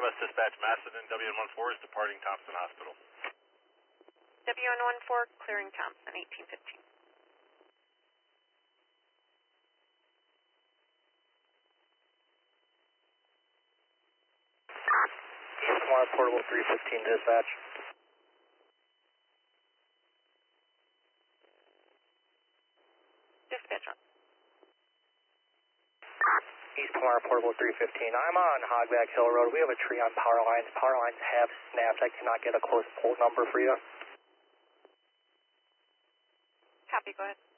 U.S. Dispatch, Macedon, WN14 is departing Thompson Hospital. WN14 clearing Thompson, 1815. East Lamar Portable 315 dispatch. Dispatch on. East Lamar Portable 315. I'm on Hogback Hill Road. We have a tree on power lines. Power lines have snapped. I cannot get a close pole number for you. Copy, go ahead.